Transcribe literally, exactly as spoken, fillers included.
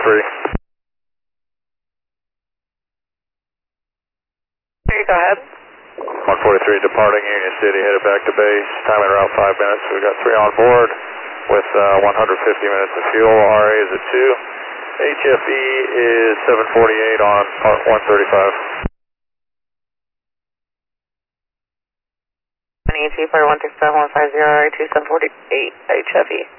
free. Go ahead. one forty-three departing Union City, headed back to base. Time in around five minutes. We've got three on board with uh, one hundred fifty minutes of fuel. R A is at two. H F E is seven forty-eight on part one thirty-five. E T four one six seven one five zero R A two seven forty-eight H F E.